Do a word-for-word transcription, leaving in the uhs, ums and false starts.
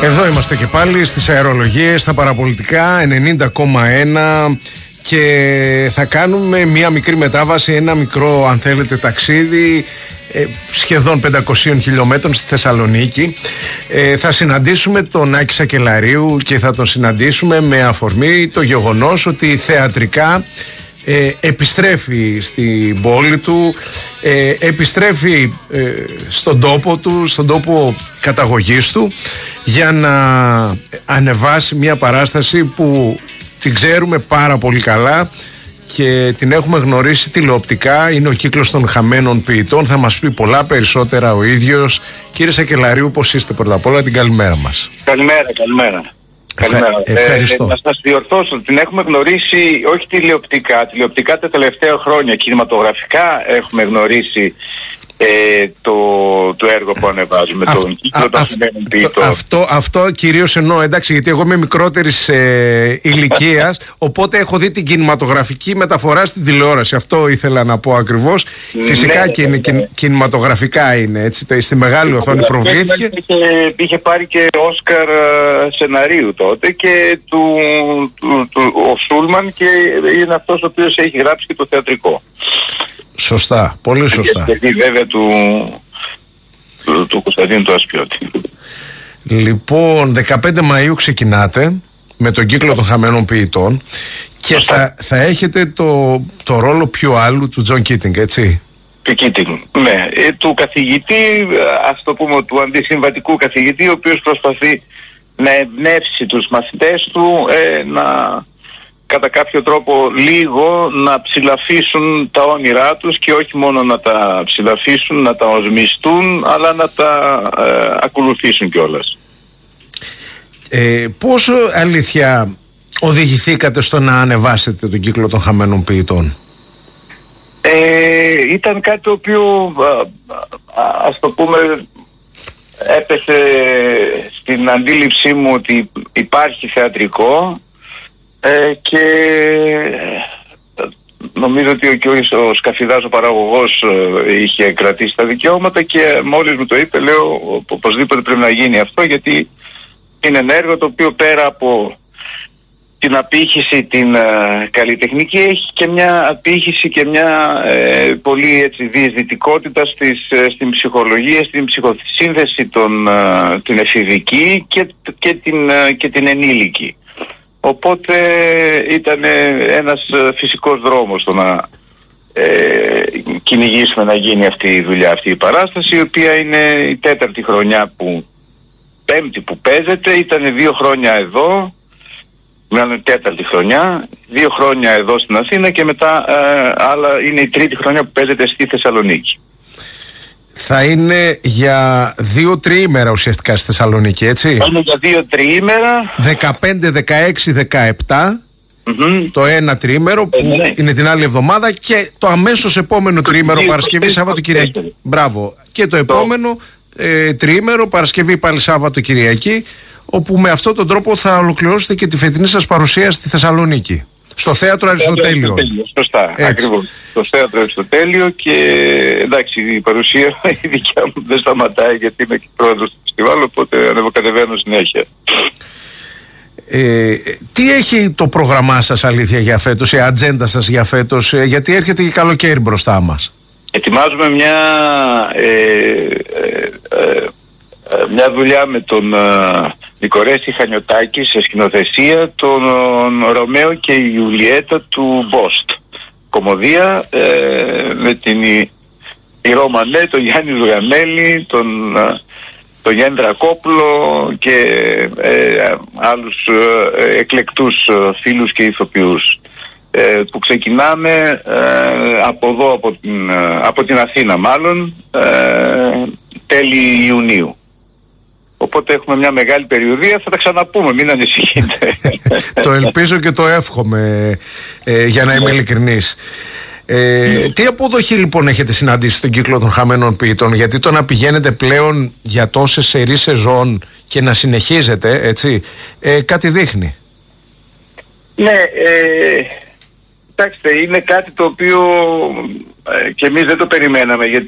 Εδώ είμαστε και πάλι στις αερολογίες, στα παραπολιτικά ενενήντα κόμμα ένα και θα κάνουμε μια μικρή μετάβαση, ένα μικρό αν θέλετε ταξίδι ε, σχεδόν πεντακόσιων χιλιόμετρων στη Θεσσαλονίκη. Ε, θα συναντήσουμε τον Άκη Σακελαρίου και θα τον συναντήσουμε με αφορμή το γεγονός ότι θεατρικά Ε, επιστρέφει στην πόλη του, ε, επιστρέφει ε, στον τόπο του, στον τόπο καταγωγής του, για να ανεβάσει μια παράσταση που την ξέρουμε πάρα πολύ καλά και την έχουμε γνωρίσει τηλεοπτικά. Είναι ο κύκλος των χαμένων ποιητών. Θα μας πει πολλά περισσότερα ο ίδιος. Κύριε Σακελαρίου, πώς είστε? Πρώτα απ' όλα την καλημέρα μας. Καλημέρα, καλημέρα. Ευχα... Ευχαριστώ. Ε, να σας διορθώσω, την έχουμε γνωρίσει όχι τηλεοπτικά, τηλεοπτικά τα τελευταία χρόνια, κινηματογραφικά έχουμε γνωρίσει ε, το, το έργο που ανεβάζουμε, Α, τον κύκλο των χαμένων ποιητών. Αυτό, αυτό κυρίως εννοώ, εντάξει, γιατί εγώ είμαι μικρότερης ε, ηλικίας, οπότε έχω δει την κινηματογραφική μεταφορά στην τηλεόραση. Αυτό ήθελα να πω ακριβώς. Φυσικά ναι, και ναι, είναι, ναι. κινηματογραφικά είναι, έτσι, στη μεγάλη οθόνη προβλήθηκε. Είχε, είχε πάρει και Όσκαρ σεναρίου τότε και του, του, του, ο Σούλμαν, και είναι αυτός ο οποίος έχει γράψει και το θεατρικό. Σωστά, πολύ σωστά. Και βέβαια του, του, του Κωνσταντίνου του Ασπιώτη. Λοιπόν, δεκαπέντε Μαΐου ξεκινάτε με τον κύκλο των χαμένων ποιητών και θα, θα έχετε το, το ρόλο πιο άλλου του Τζον Κίτινγκ, έτσι? Του Κίτινγκ, ναι. Ε, του καθηγητή, ας το πούμε, του αντισυμβατικού καθηγητή, ο οποίος προσπαθεί να εμπνεύσει τους μαθητές του ε, να... κατά κάποιο τρόπο λίγο να ψηλαφίσουν τα όνειρά τους, και όχι μόνο να τα ψηλαφίσουν, να τα οσμιστούν, αλλά να τα ε, ακολουθήσουν κιόλας. Ε, πόσο αλήθεια οδηγηθήκατε στο να ανεβάσετε τον κύκλο των χαμένων ποιητών? Ε, ήταν κάτι το οποίο, α, α, ας το πούμε, έπεσε στην αντίληψή μου ότι υπάρχει θεατρικό, Ε, και νομίζω ότι ο, ο, ο Σκαφιδάς, ο παραγωγός, ε, είχε κρατήσει τα δικαιώματα, και μόλις μου το είπε, λέω οπωσδήποτε πρέπει να γίνει αυτό, γιατί είναι ένα έργο το οποίο πέρα από την απήχηση την ε, καλλιτεχνική έχει και μια απήχηση και μια ε, πολύ έτσι διαισθητικότητα στις, ε, στην ψυχολογία, στην ψυχοσύνθεση των, ε, την εφηβική και, και, την, ε, και την ενήλικη. Οπότε ήταν ένας φυσικός δρόμος το να ε, κυνηγήσουμε να γίνει αυτή η δουλειά, αυτή η παράσταση, η οποία είναι η τέταρτη χρονιά που, πέμπτη που παίζεται. Ήταν δύο χρόνια εδώ, μάλλον τέταρτη χρονιά, δύο χρόνια εδώ στην Αθήνα, και μετά ε, άλλα είναι η τρίτη χρονιά που παίζεται στη Θεσσαλονίκη. Θα είναι για δύο τριήμερα ουσιαστικά στη Θεσσαλονίκη, έτσι? Είναι για δύο τριήμερα. δεκαπέντε, δεκαέξι, δεκαεπτά Mm-hmm. το ένα τριήμερο που ε, ναι. είναι την άλλη εβδομάδα, και το αμέσως επόμενο τριήμερο Παρασκευή, Σάββατο, Κυριακή. Μπράβο. Και το επόμενο ε, τριήμερο Παρασκευή, πάλι Σάββατο, Κυριακή, όπου με αυτόν τον τρόπο θα ολοκληρώσετε και τη φετινή σας παρουσία στη Θεσσαλονίκη. Στο Θέατρο Αριστοτέλειο. Σωστά, ακριβώς. Στο Θέατρο Αριστοτέλειο, και εντάξει, η παρουσία η δικιά μου δεν σταματάει, γιατί είμαι και πρόεδρος του φεστιβάλ, οπότε ανεβοκατεβαίνω συνέχεια. Ε, τι έχει το πρόγραμμά σας, αλήθεια, για φέτος, η ατζέντα σας για φέτος, ε, γιατί έρχεται και καλοκαίρι μπροστά μας? Ετοιμάζουμε μια, ε, ε, ε, μια δουλειά με τον ε, Νικορέστη Χανιωτάκη σε σκηνοθεσία, τον ε, Ρωμαίο και η Ιουλιέτα του Μπόστ. Κομμωδία ε, με την η Ρώμανέ, τον Γιάννη Ζουγανέλη, τον, ε, τον Γιάννη Δρακόπουλο και ε, άλλους ε, εκλεκτούς ε, φίλους και ηθοποιούς. Ε, που ξεκινάμε ε, από εδώ, από την, ε, από την Αθήνα μάλλον, ε, τέλη Ιουνίου. Οπότε έχουμε μια μεγάλη περιοδία, θα τα ξαναπούμε, μην ανησυχείτε. Το ελπίζω και το εύχομαι, ε, για να είμαι ειλικρινής. Ε, τι αποδοχή λοιπόν έχετε συναντήσει στον κύκλο των χαμένων ποιητών, γιατί το να πηγαίνετε πλέον για τόσες σερί σεζόν και να συνεχίζετε, έτσι, ε, κάτι δείχνει? Ναι, ε, κοιτάξτε, είναι κάτι το οποίο ε, και εμείς δεν το περιμέναμε, γιατί